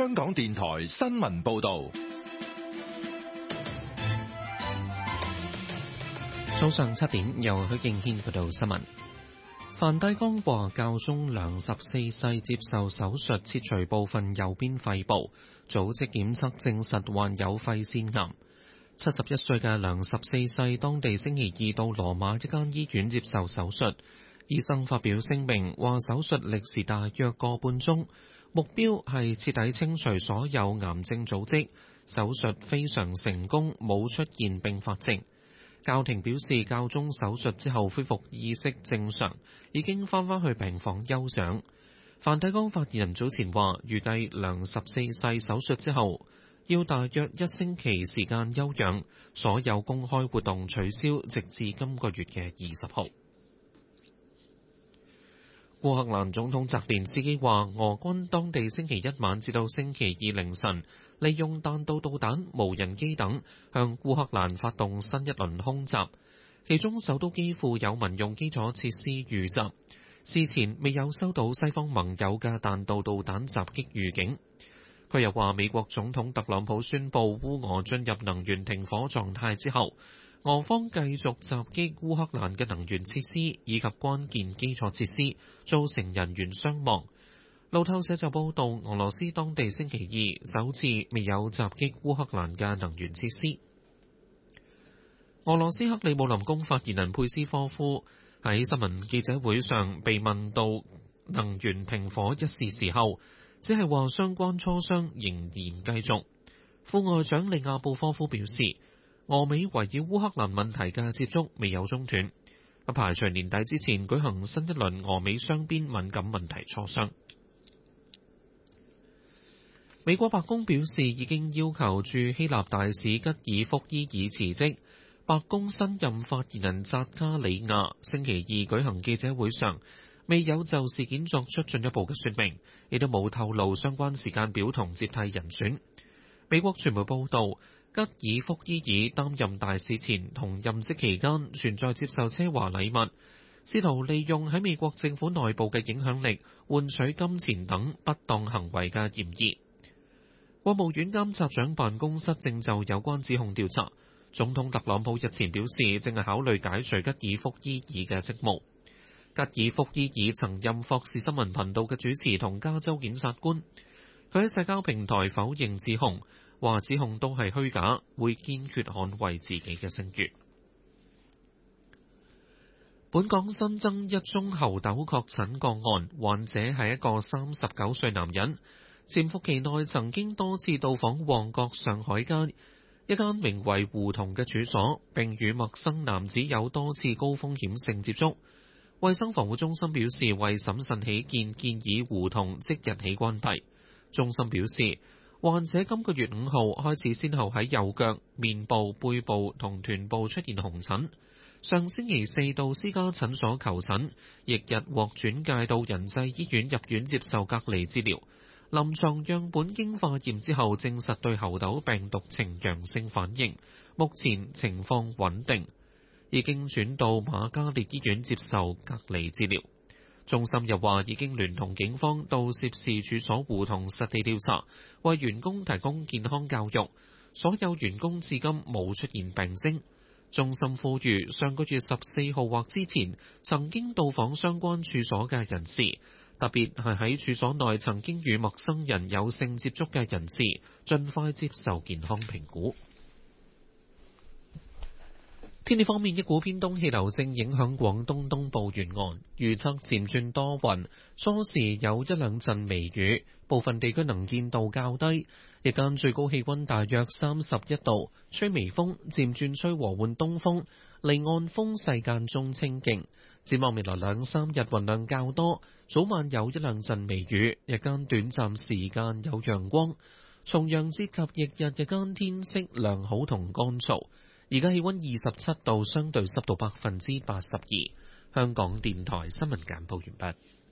香港電台新聞報道。 早上7點，由許敬軒報道新聞。梵蒂岡話教宗良14世接受手術切除部分右邊肺部，組織檢測證實患有肺腺癌。71歲嘅良14世當地星期二到羅馬一間醫院接受手術，醫生發表聲明話手術歷時大約個半鐘，目標係徹底清除所有癌症組織，手術非常成功，冇出現併發症。教廷表示，教宗手術之後恢復意識正常，已經返返去病房休養。梵蒂岡發言人早前話，預計良14世手術之後要大約1星期時間休養，所有公開活動取消，直至今個月嘅20號。烏克蘭總統澤連斯基話，俄軍當地星期一晚至到星期二凌晨，利用彈道導彈、無人機等向烏克蘭發動新一輪空襲，其中首都基輔有民用基礎設施遇襲，事前未有收到西方盟友嘅彈道導彈襲擊預警。佢又話，美國總統特朗普宣布烏俄進入能源停火狀態之後，俄方繼續襲擊烏克蘭嘅能源設施以及關鍵基礎設施，造成人員傷亡。路透社就報道，俄羅斯當地星期二首次未有襲擊烏克蘭嘅能源設施。俄羅斯克里姆林宮發言人佩斯科夫喺新聞記者會上被問到能源停火一事時候，只係話相關磋商仍然繼續。副外長利亞布科夫表示，俄美圍繞烏克蘭問題嘅接觸未有中斷，不排除年底之前舉行新一輪俄美雙邊敏感問題磋商。美國白宮表示已經要求駐希臘大使吉爾福伊爾辭職。白宮新任發言人扎卡里亞星期二舉行記者會上，未有就事件作出進一步嘅說明，亦都冇透露相關時間表同接替人選。美國傳媒報道，吉爾福伊爾擔任大使前同任職期間存在接受奢華禮物，試圖利用喺美國政府內部嘅影響力換取金錢等不當行為嘅嫌疑。國務院監察長辦公室正就有關指控調查。總統特朗普日前表示，正係考慮解除吉爾福伊爾嘅職務。吉爾福伊爾曾任霍士新聞頻道嘅主持同加州檢察官。佢喺社交平台否認指控，話指控都係虛假，會堅決捍衛自己嘅聲譽。本港新增一宗猴痘確診個案，患者係一個39歲男人，潛伏期內曾經多次到訪旺角上海街一間名為胡同嘅處所，並與陌生男子有多次高風險性接觸。衛生防護中心表示，為審慎起見，建議胡同即日起關閉。中心表示，患者今個月5號開始先後喺右腳、面部、背部同臀部出現紅疹，上星期4到私家診所求診，翌日獲轉介到仁濟醫院入院接受隔離治療。臨床樣本經化驗之後，證實對猴痘病毒呈陽性反應，目前情況穩定，已經轉到瑪嘉烈醫院接受隔離治療。中心又話已經聯同警方到涉事處所胡同實地調查，為員工提供健康教育。所有員工至今冇出現病徵。中心呼籲上個月14號或之前曾經到訪相關處所嘅人士，特別係喺處所內曾經與陌生人有性接觸嘅人士，盡快接受健康評估。天氣方面，一股偏東氣流正影響廣東東部沿岸，預測漸轉多雲，初時有一兩陣微雨，部分地區能見度較低。日間最高氣溫大約31度，吹微風，漸轉吹和緩東風，離岸風勢間中清勁。展望未來2-3日雲量較多，早晚有一兩陣微雨，日間短暫時間有陽光。重陽節及翌日日間天色良好同乾燥。而家氣溫27度，相對濕度82%。香港電台新聞簡報完畢。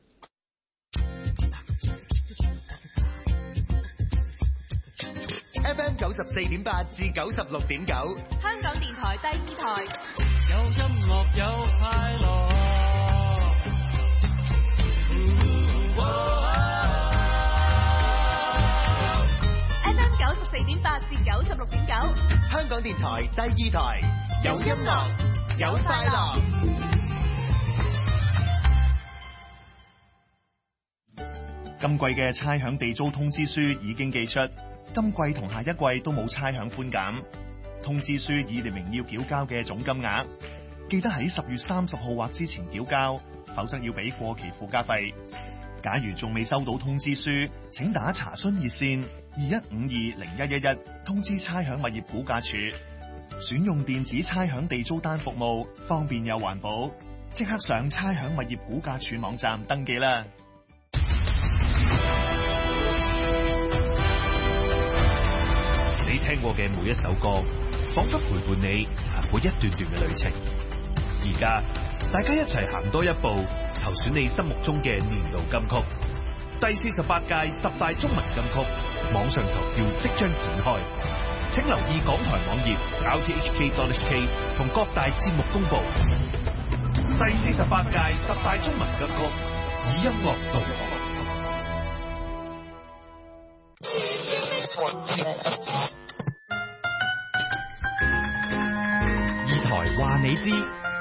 FM 94.8至96.9， 香港電台第2台。 有音樂有快樂。 96.9， 香港電台第二台，有音樂，有快樂。 今季嘅差餉地租通知書已經寄出，今季同下一季都冇差餉寬減。通知書已列明要繳交嘅總金額，記得喺10月30號或之前繳交，否則要俾過期附加費。假如仲未收到通知書，請打查詢熱線21520111通知差餉物業估價署。選用電子差餉地租單服務，方便又環保。即刻上差餉物業估價署網站登記啦！ 你聽過嘅每一首歌，仿佛陪伴你行過一段段嘅旅程。而家大家一齊行多一步，投選你心目中嘅年度金曲。第48屆10大中文金曲網上投票即將展開，請留意港台網頁 rthk.hk 同各大節目公布。第48屆10大中文金曲，以音樂導航。二台話你知。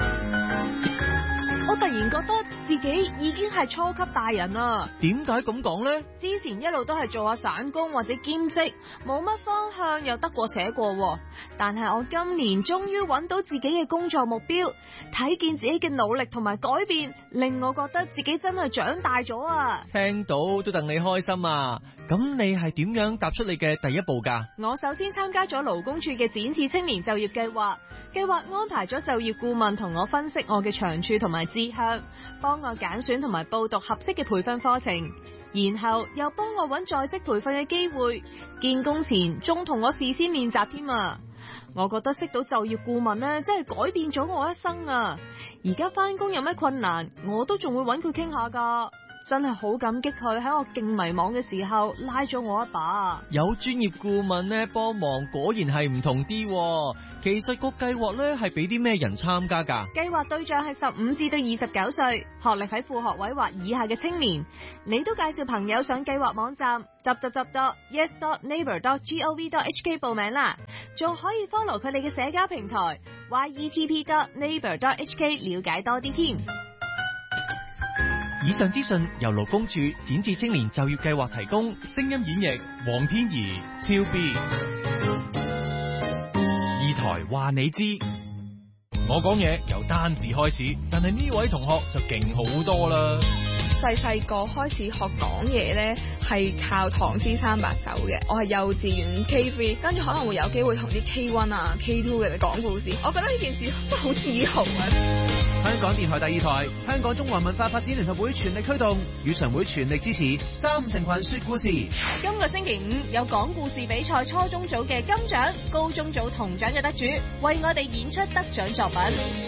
我突然覺得自己已經係初級大人啦。 點解咁講呢？ 之前一路都係做下散工或者兼職，冇乜方向，又得過且過。但係我今年終於揾到自己嘅工作目標，睇見自己嘅努力同埋改變，令我覺得自己真係長大咗啊！ 聽到都戥你開心啊！咁你係點樣踏出你嘅第一步㗎？ 我首先參加咗勞工處嘅展翅青年就業計劃安排咗就業顧問同我分析我嘅長處同埋志向，幫我揀選同埋報讀合適嘅培訓課程，然後又幫我揾在職培訓嘅機會，見工前仲同我事先練習添啊！我覺得識到就業顧問呢，真係改變咗我一生啊！而家返工有咩困難，我都仲會揾佢傾下㗎。真係好感激佢喺我勁迷茫嘅時候拉咗我一把。有專業顧問呢幫忙，果然係唔同啲。其實個計劃呢係俾啲咩人參加㗎？計劃對象係15至到29歲，學歷喺副學位或以下嘅青年。你都介紹朋友上計劃網站 www.yes.neighbor.gov.hk 報名啦，仲可以 follow 佢哋嘅社交平台 yetp.neighbor.hk 了解多啲添。以上資訊由勞工處展翅青年就業計劃提供，聲音演繹黃天怡、超 B。 二台話你知， 我講嘢由單字開始，但係呢位同學就勁好多啦。 細個開始學講嘢呢，係靠唐詩三百首嘅。我係幼稚園 K3，跟住可能會有機會同啲 K1 啊、K2 嘅人講故事。我覺得呢件事真係好自豪啊！ 香港電台第二台，香港中華文化發展聯合會全力驅動，語常會全力支持3成群說故事。 今個星期5有講故事比賽初中組嘅金獎、高中組銅獎嘅得主，為我哋演出得獎作品。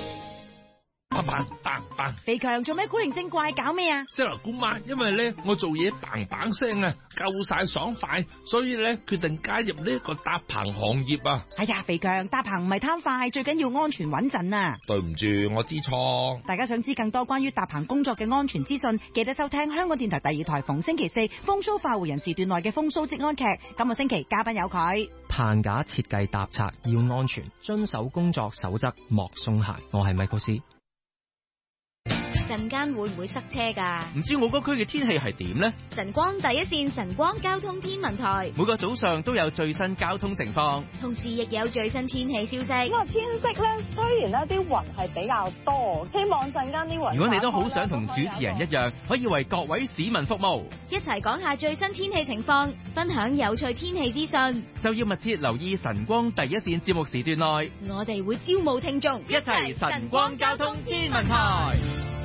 嘭！ 肥強做咩古靈精怪搞咩啊？ 西樓姑媽，因為咧我做嘢嘭聲啊，夠晒爽快，所以咧決定加入呢個搭棚行業啊！ 哎呀，肥強搭棚唔係貪快，最緊要安全穩陣啊！ 對唔住，我知錯。 大家想知更多關於搭棚工作嘅安全資訊，記得收聽香港電台第二台逢星期4風騷快活人時段內嘅風騷職安劇。今個星期嘉賓有佢。 棚架設計搭拆要安全，遵守工作守則莫鬆懈。我係米高斯。 陣間會唔會塞車㗎？ 唔知我嗰區嘅天氣係點呢？ 晨光第一線晨光交通天文台每個早上都有最新交通情況， 同時亦有最新天氣消息。 因為天色咧，雖然咧啲雲係比較多，希望陣間啲雲。 如果你都好想同主持人一樣，可以為各位市民服務， 一齊講下最新天氣情況，分享有趣天氣資訊， 就要密切留意晨光第一線節目時段內， 我哋會招募聽眾， 一齊晨光交通天文台。